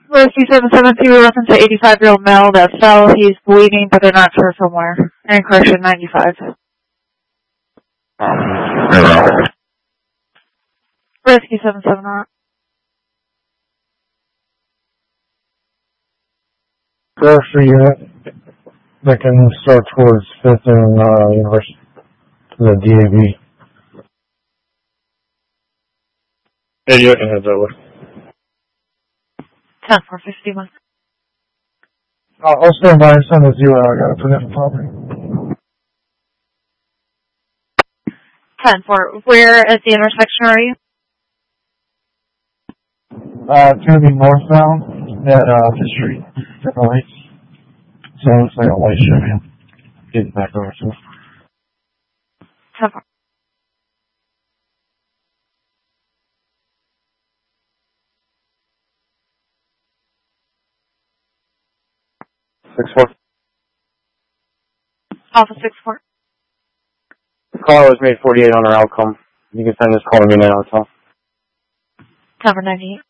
Whiskey 772, reference to 85-year-old male that fell. He's bleeding, but they're not sure from where. And correction, 95. Whiskey 770. Grocery unit that can start towards 5th and University. The DAV. Yeah, you can head that way. 10-451. I'll stand by and send a 0. I gotta put in the property. 10-4. Where at the intersection are you? It's gonna be northbound at the street. Different lights. So it's like a light show. Getting back over to it. 10-4. Alpha 6-4. The call was made 48 on our outcome. You can send this call to me now, so. 10-98.